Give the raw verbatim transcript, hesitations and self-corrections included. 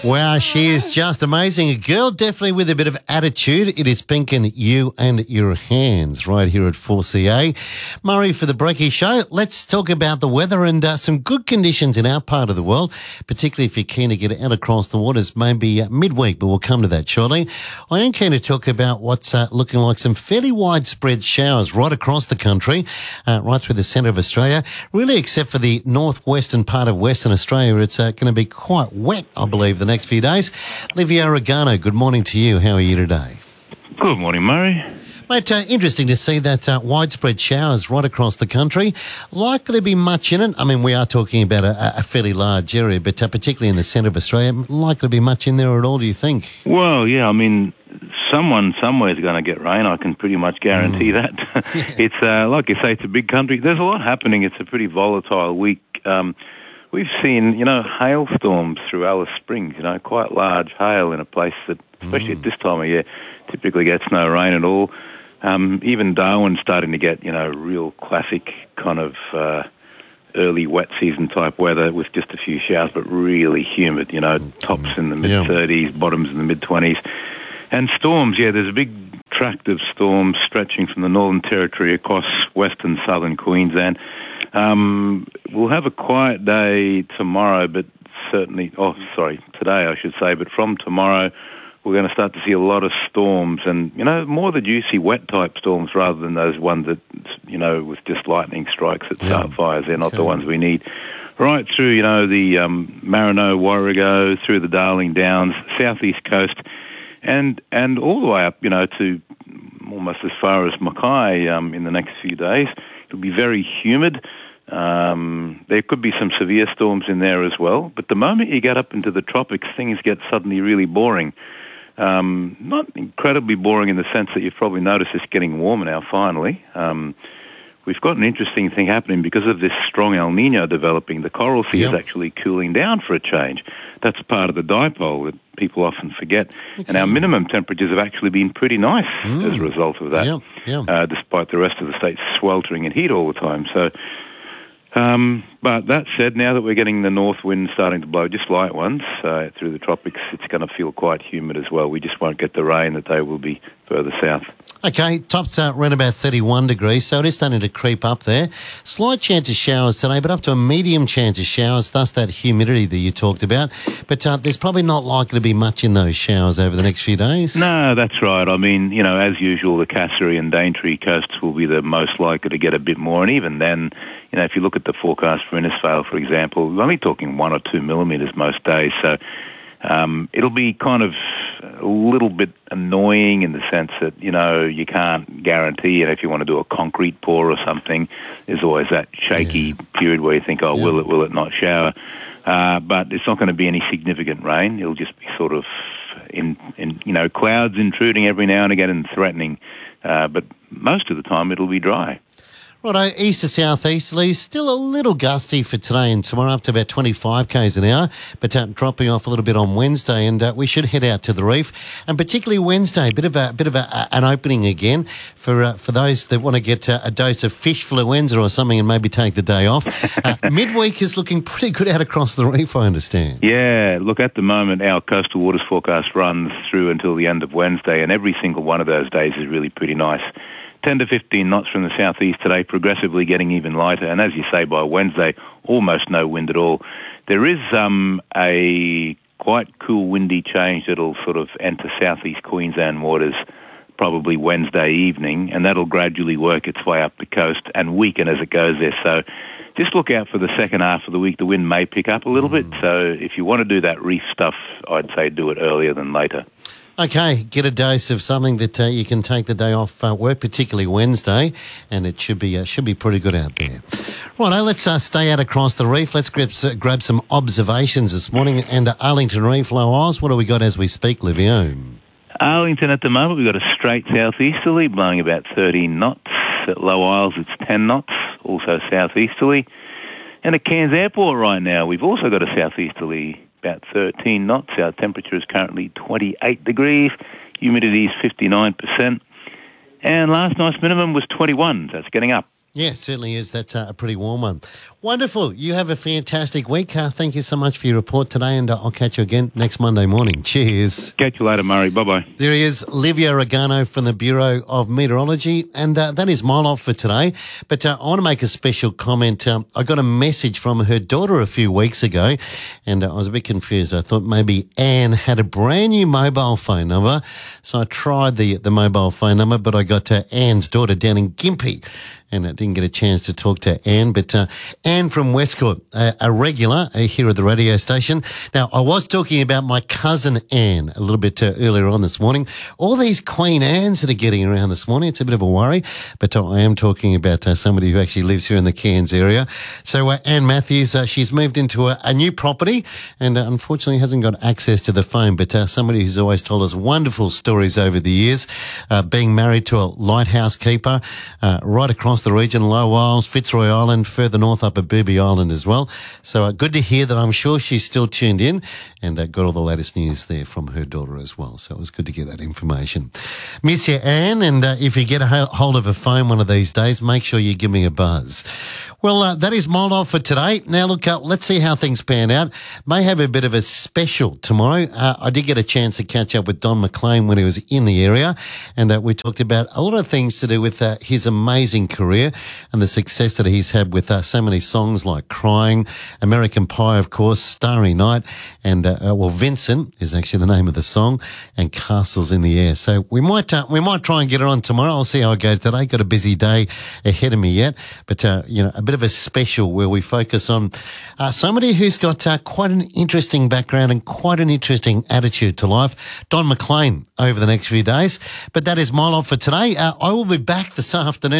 Wow, she is just amazing. A girl definitely with a bit of attitude. It is Pink and You and Your Hands right here at four C A. Murray for the Breaky Show. Let's talk about the weather and uh, some good conditions in our part of the world, particularly if you're keen to get out across the waters, maybe uh, midweek, but we'll come to that shortly. I am keen to talk about what's uh, looking like some fairly widespread showers right across the country, uh, right through the centre of Australia, really except for the northwestern part of Western Australia. It's uh, going to be quite wet, I believe, the next few days. Livio Regano, good morning to you. How are you today? Good morning, Murray. Mate, uh, interesting to see that uh, widespread showers right across the country. Likely to be much in it. I mean, we are talking about a, a fairly large area, but uh, particularly in the centre of Australia, likely to be much in there at all, do you think? Well, yeah, I mean, someone somewhere is going to get rain. I can pretty much guarantee mm. that. Yeah. It's, uh, like you say, it's a big country. There's a lot happening. It's a pretty volatile week. Um, we've seen, you know, hailstorms through Alice Springs, you know, quite large hail in a place that, especially mm. at this time of year, typically gets no rain at all. Um, even Darwin's starting to get, you know, real classic kind of uh, early wet season type weather with just a few showers, but really humid, you know, tops in the mid-thirties, yeah. bottoms in the mid-twenties. And storms, yeah, there's a big tract of storms stretching from the Northern Territory across western southern Queensland. Um, we'll have a quiet day tomorrow, but certainly, oh, sorry, today I should say, but from tomorrow we're going to start to see a lot of storms and, you know, more the juicy wet type storms rather than those ones that, you know, with just lightning strikes that start yeah. fires. They're not okay. the ones we need. Right through, you know, the um, Marino, Warrego, through the Darling Downs, southeast coast, and and all the way up, you know, to almost as far as Mackay um, in the next few days. It'll be very humid. Um, there could be some severe storms in there as well. But the moment you get up into the tropics, things get suddenly really boring. Um, not incredibly boring in the sense that you've probably noticed it's getting warmer now, finally. Um, we've got an interesting thing happening because of this strong El Nino developing. The coral sea yep. is actually cooling down for a change. That's part of the dipole that people often forget. Okay. And our minimum temperatures have actually been pretty nice mm. as a result of that, yeah, yeah. Uh, despite the rest of the state sweltering in heat all the time. So, um, but that said, now that we're getting the north wind starting to blow, just light ones, uh, through the tropics, it's going to feel quite humid as well. We just won't get the rain that they will be further south. Okay, tops out around about thirty-one degrees, so it is starting to creep up there. Slight chance of showers today, but up to a medium chance of showers, thus that humidity that you talked about. But uh, there's probably not likely to be much in those showers over the next few days. No, that's right. I mean, you know, as usual, the Cassowary and Daintree coasts will be the most likely to get a bit more, and even then, you know, if you look at the forecast for Innisfail, for example, we're only talking one or two millimetres most days, so um, it'll be kind of a little bit annoying in the sense that, you know, you can't guarantee it. If you want to do a concrete pour or something, there's always that shaky yeah. period where you think, oh, yeah. will it, will it not shower? Uh, but it's not going to be any significant rain. It'll just be sort of, in, in you know, clouds intruding every now and again and threatening. Uh, but most of the time it'll be dry. Righto, east to southeasterly, still a little gusty for today and tomorrow, up to about twenty-five kays an hour, but uh, dropping off a little bit on Wednesday, and uh, we should head out to the reef, and particularly Wednesday, a bit of a bit of a, a, an opening again for uh, for those that want to get uh, a dose of fish fluenza or something and maybe take the day off. Uh, midweek is looking pretty good out across the reef, I understand. Yeah, look, at the moment our coastal waters forecast runs through until the end of Wednesday, and every single one of those days is really pretty nice. ten to fifteen knots from the southeast today, progressively getting even lighter. And as you say, by Wednesday, almost no wind at all. There is um, a quite cool windy change that'll sort of enter southeast Queensland waters probably Wednesday evening, and that'll gradually work its way up the coast and weaken as it goes there. So just look out for the second half of the week. The wind may pick up a little mm. bit. So if you want to do that reef stuff, I'd say do it earlier than later. Okay, get a dose of something that uh, you can take the day off uh, work, particularly Wednesday, and it should be uh, should be pretty good out there. Righto, let's uh, stay out across the reef. Let's grab, uh, grab some observations this morning. And uh, Arlington Reef, Low Isles, what do we got as we speak, Livio? Arlington at the moment, we've got a straight southeasterly blowing about thirteen knots. At Low Isles, it's ten knots, also southeasterly. And at Cairns Airport right now, we've also got a southeasterly about thirteen knots. Our temperature is currently twenty-eight degrees. Humidity is fifty-nine percent. And last night's minimum was twenty-one, so it's getting up. Yeah, it certainly is. That's uh, a pretty warm one. Wonderful. You have a fantastic week. Uh, thank you so much for your report today, and uh, I'll catch you again next Monday morning. Cheers. Catch you later, Murray. Bye-bye. There he is, Livio Regano from the Bureau of Meteorology, and uh, that is my lot for today. But uh, I want to make a special comment. Um, I got a message from her daughter a few weeks ago, and uh, I was a bit confused. I thought maybe Anne had a brand new mobile phone number, so I tried the, the mobile phone number, but I got uh, Anne's daughter down in Gympie, and I didn't get a chance to talk to Anne. But uh, Anne from Westcourt, uh, a regular uh, here at the radio station. Now, I was talking about my cousin Anne a little bit uh, earlier on this morning. All these Queen Annes that are getting around this morning, it's a bit of a worry. But uh, I am talking about uh, somebody who actually lives here in the Cairns area. So uh, Anne Matthews, uh, she's moved into a, a new property and uh, unfortunately hasn't got access to the phone. But uh, somebody who's always told us wonderful stories over the years, uh, being married to a lighthouse keeper uh, right across the region, Low Isles, Fitzroy Island, further north up at Booby Island as well. So uh, good to hear that. I'm sure she's still tuned in and uh, got all the latest news there from her daughter as well. So it was good to get that information. Miss you, Anne, and uh, if you get a hold of a phone one of these days, make sure you give me a buzz. Well, uh, that is my lot for today. Now, look, uh, let's see how things pan out. May have a bit of a special tomorrow. Uh, I did get a chance to catch up with Don McLean when he was in the area, and uh, we talked about a lot of things to do with uh, his amazing career and the success that he's had with uh, so many songs like Crying, American Pie, of course, Starry Night, and, uh, uh, well, Vincent is actually the name of the song, and Castles in the Air. So we might uh, we might try and get it on tomorrow. I'll see how I go today. Got a busy day ahead of me yet, but, uh, you know, a bit of a special where we focus on uh, somebody who's got uh, quite an interesting background and quite an interesting attitude to life, Don McLean, over the next few days. But that is my lot for today. Uh, I will be back this afternoon.